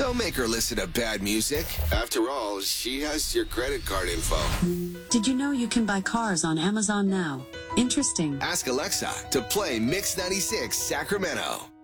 Don't make her listen to bad music. After all, she has your credit card info. Did you know you can buy cars on Amazon now? Interesting. Ask Alexa to play Mix 96 Sacramento.